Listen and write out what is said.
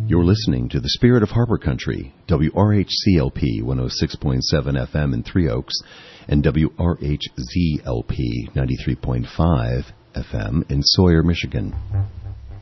You're listening to the Spirit of Harbor Country, WRHCLP 106.7 FM in Three Oaks and WRHZLP 93.5 FM in Sawyer, Michigan.